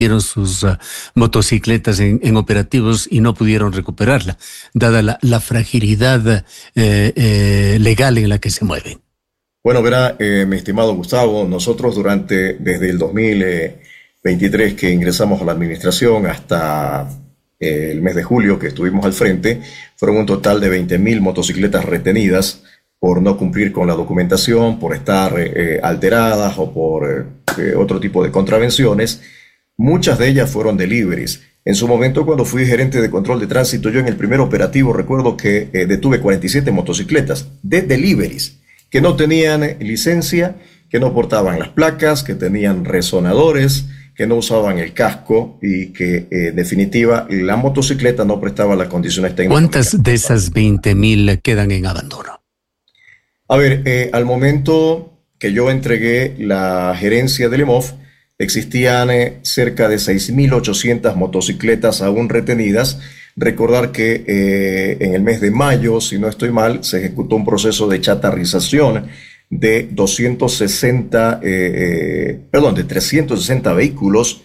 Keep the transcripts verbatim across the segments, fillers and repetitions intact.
sus uh, motocicletas en, en operativos y no pudieron recuperarla, dada la, la fragilidad eh, eh, legal en la que se mueven. Bueno, verá, eh, mi estimado Gustavo, nosotros durante, desde el dos mil veintitrés que ingresamos a la administración hasta eh, el mes de julio que estuvimos al frente, fueron un total de veinte mil motocicletas retenidas por no cumplir con la documentación, por estar eh, alteradas o por eh, otro tipo de contravenciones. Muchas de ellas fueron deliveries. En su momento, cuando fui gerente de control de tránsito, yo en el primer operativo recuerdo que eh, detuve cuarenta y siete motocicletas de deliveries que no tenían licencia, que no portaban las placas, que tenían resonadores, que no usaban el casco y que, eh, en definitiva, la motocicleta no prestaba las condiciones técnicas. ¿Cuántas de esas veinte mil quedan en abandono? A ver, eh, al momento que yo entregué la gerencia del E M O F, existían eh, cerca de seis mil ochocientas motocicletas aún retenidas. Recordar que eh, en el mes de mayo, si no estoy mal, se ejecutó un proceso de chatarrización de doscientos sesenta, eh, eh, perdón, de trescientos sesenta vehículos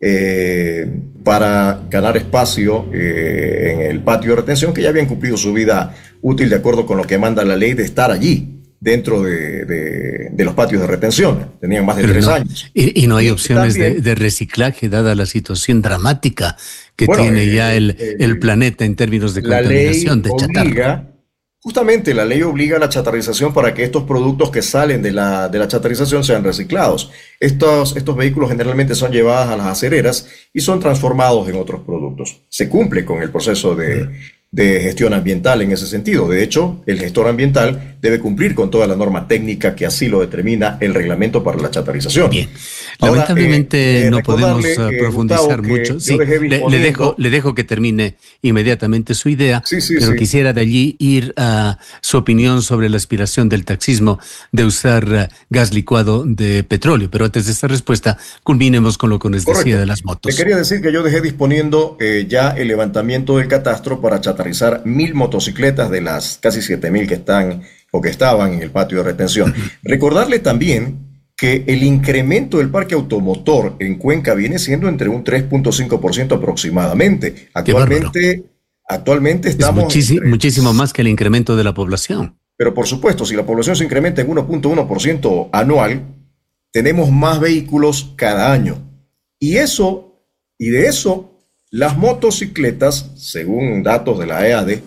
eh, para ganar espacio eh, en el patio de retención, que ya habían cumplido su vida útil de acuerdo con lo que manda la ley de estar allí, dentro de, de, de los patios de retención. Tenían más de Pero tres no, años. Y, y no hay opciones de, de reciclaje, dada la situación dramática que bueno, tiene eh, ya el, eh, el planeta en términos de contaminación, de chatarra. Justamente la ley obliga a la chatarrización para que estos productos que salen de la, de la chatarrización sean reciclados. Estos, estos vehículos generalmente son llevados a las acereras y son transformados en otros productos. Se cumple con el proceso de... de gestión ambiental en ese sentido. De hecho, el gestor ambiental debe cumplir con toda la norma técnica que así lo determina el reglamento para la chatarrización. Bien. Lamentablemente Ahora, eh, eh, no podemos uh, profundizar Gustavo, mucho. Sí, le, le, dejo, le dejo que termine inmediatamente su idea, sí, sí, pero sí. quisiera de allí ir a su opinión sobre la aspiración del taxismo de usar uh, gas licuado de petróleo. Pero antes de esta respuesta, culminemos con lo que nos Correcto. decía de las motos. Le quería decir que yo dejé disponiendo eh, ya el levantamiento del catastro para chatarrizar mil motocicletas de las casi siete mil que están o que estaban en el patio de retención. Recordarle también que el incremento del parque automotor en Cuenca viene siendo entre un tres punto cinco por ciento aproximadamente. Actualmente, actualmente estamos... Es muchísimo, entre... muchísimo más que el incremento de la población. Pero por supuesto, si la población se incrementa en uno punto uno por ciento anual, tenemos más vehículos cada año. Y eso, y de eso... Las motocicletas, según datos de la E A D,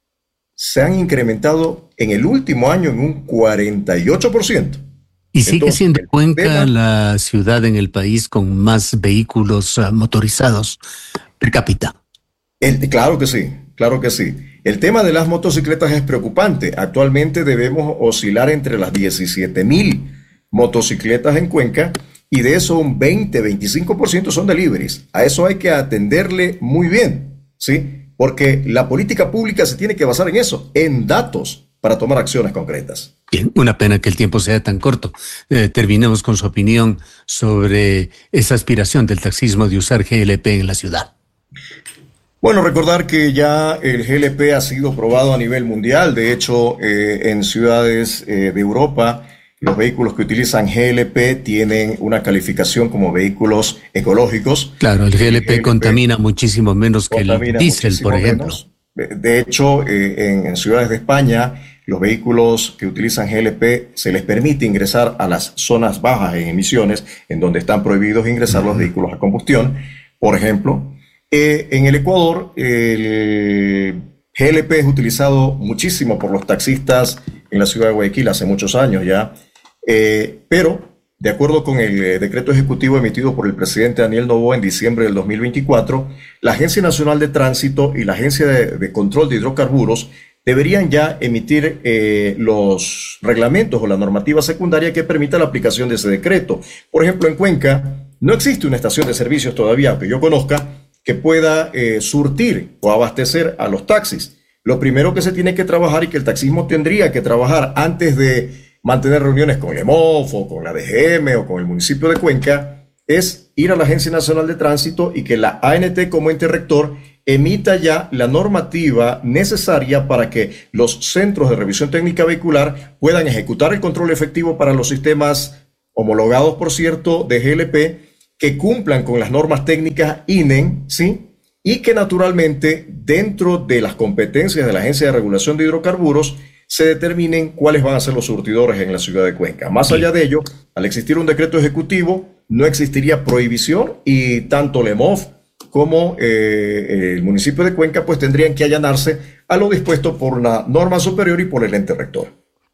se han incrementado en el último año en un cuarenta y ocho por ciento. ¿Y sigue Entonces, siendo Cuenca tema, la ciudad en el país con más vehículos uh, motorizados per cápita? El, claro que sí, claro que sí. El tema de las motocicletas es preocupante. Actualmente debemos oscilar entre las diecisiete mil motocicletas en Cuenca, y de eso un veinte a veinticinco por ciento son deliveries. A eso hay que atenderle muy bien, ¿sí? Porque la política pública se tiene que basar en eso, en datos, para tomar acciones concretas. Bien, una pena que el tiempo sea tan corto. Eh, terminemos con su opinión sobre esa aspiración del taxismo de usar G L P en la ciudad. Bueno, recordar que ya el G L P ha sido probado a nivel mundial. De hecho, eh, en ciudades eh, de Europa, los vehículos que utilizan G L P tienen una calificación como vehículos ecológicos. Claro, el G L P, G L P contamina muchísimo menos que el diésel, por ejemplo. Menos. De hecho, eh, en, en ciudades de España, los vehículos que utilizan G L P se les permite ingresar a las zonas bajas en emisiones, en donde están prohibidos ingresar uh-huh. los vehículos a combustión. Por ejemplo, eh, en el Ecuador, el G L P es utilizado muchísimo por los taxistas en la ciudad de Guayaquil hace muchos años ya. Eh, pero, de acuerdo con el eh, decreto ejecutivo emitido por el presidente Daniel Noboa en diciembre del dos mil veinticuatro, la Agencia Nacional de Tránsito y la Agencia de, de Control de Hidrocarburos deberían ya emitir eh, los reglamentos o la normativa secundaria que permita la aplicación de ese decreto. Por ejemplo, en Cuenca no existe una estación de servicios todavía, que yo conozca, que pueda eh, surtir o abastecer a los taxis. Lo primero que se tiene que trabajar y que el taxismo tendría que trabajar antes de mantener reuniones con el E M O F o con la D G M o con el municipio de Cuenca es ir a la Agencia Nacional de Tránsito y que la A N T como ente rector emita ya la normativa necesaria para que los centros de revisión técnica vehicular puedan ejecutar el control efectivo para los sistemas homologados, por cierto, de G L P, que cumplan con las normas técnicas I N E M, ¿sí? Y que naturalmente dentro de las competencias de la Agencia de Regulación de Hidrocarburos se determinen cuáles van a ser los surtidores en la ciudad de Cuenca. Más allá de ello, al existir un decreto ejecutivo, no existiría prohibición y tanto LEMOV como eh, el municipio de Cuenca pues tendrían que allanarse a lo dispuesto por la norma superior y por el ente rector.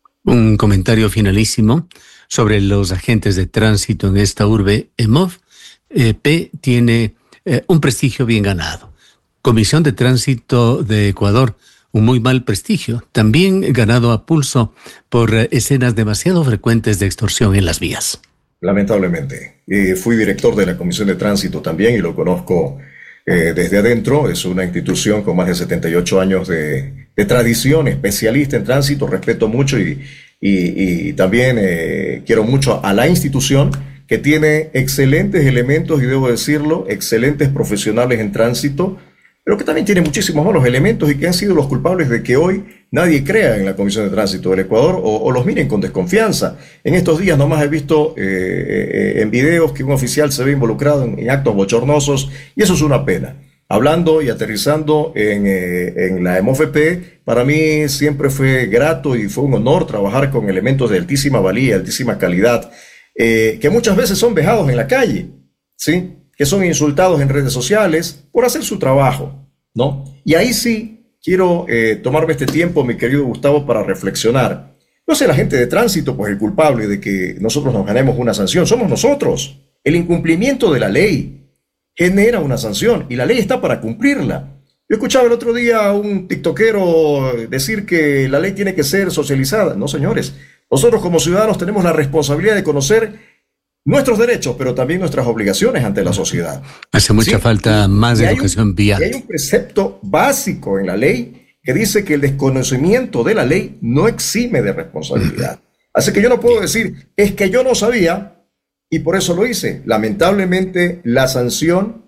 Un comentario finalísimo sobre los agentes de tránsito en esta urbe. EMOV eh, P tiene eh, un prestigio bien ganado. Comisión de Tránsito de Ecuador, un muy mal prestigio, también ganado a pulso por eh, escenas demasiado frecuentes de extorsión en las vías. Lamentablemente. Eh, fui director de la Comisión de Tránsito también y lo conozco eh, desde adentro. Es una institución con más de setenta y ocho años de, de tradición, especialista en tránsito. Respeto mucho y, y, y también eh, quiero mucho a la institución, que tiene excelentes elementos, y debo decirlo, excelentes profesionales en tránsito, pero que también tiene muchísimos malos elementos y que han sido los culpables de que hoy nadie crea en la Comisión de Tránsito del Ecuador o, o los miren con desconfianza. En estos días nomás he visto eh, eh, en videos que un oficial se ve involucrado en, en actos bochornosos y eso es una pena. Hablando y aterrizando en, eh, en la EMOV P, para mí siempre fue grato y fue un honor trabajar con elementos de altísima valía, altísima calidad, eh, que muchas veces son vejados en la calle, ¿sí?, que son insultados en redes sociales por hacer su trabajo, ¿no? Y ahí sí quiero eh, tomarme este tiempo, mi querido Gustavo, para reflexionar. No es el agente de tránsito, pues el culpable de que nosotros nos ganemos una sanción, somos nosotros. El incumplimiento de la ley genera una sanción y la ley está para cumplirla. Yo escuchaba el otro día a un tiktokero decir que la ley tiene que ser socializada. No, señores, nosotros como ciudadanos tenemos la responsabilidad de conocer nuestros derechos, pero también nuestras obligaciones ante la sociedad. Hace mucha ¿sí? falta más de educación vial. Y hay un precepto básico en la ley que dice que el desconocimiento de la ley no exime de responsabilidad. Así que yo no puedo decir, es que yo no sabía y por eso lo hice. Lamentablemente, la sanción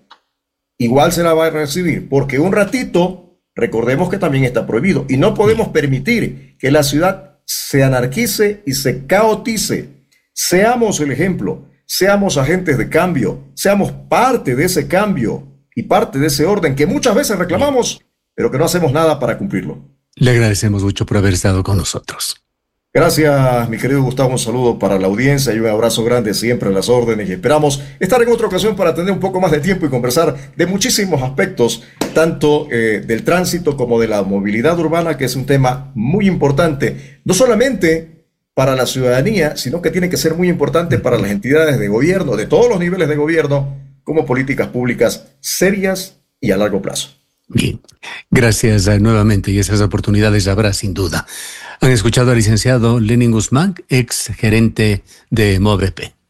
igual se la va a recibir, porque un ratito, recordemos que también está prohibido, y no podemos permitir que la ciudad se anarquice y se caotice. Seamos el ejemplo. Seamos agentes de cambio, seamos parte de ese cambio y parte de ese orden que muchas veces reclamamos, pero que no hacemos nada para cumplirlo. Le agradecemos mucho por haber estado con nosotros. Gracias, mi querido Gustavo, un saludo para la audiencia y un abrazo grande siempre a las órdenes, y esperamos estar en otra ocasión para tener un poco más de tiempo y conversar de muchísimos aspectos, tanto eh, del tránsito como de la movilidad urbana, que es un tema muy importante, no solamente para la ciudadanía, sino que tiene que ser muy importante para las entidades de gobierno, de todos los niveles de gobierno, como políticas públicas serias y a largo plazo. Bien, gracias uh, nuevamente, y esas oportunidades habrá sin duda. Han escuchado al licenciado Lenin Guzmán, ex gerente de EMOV P.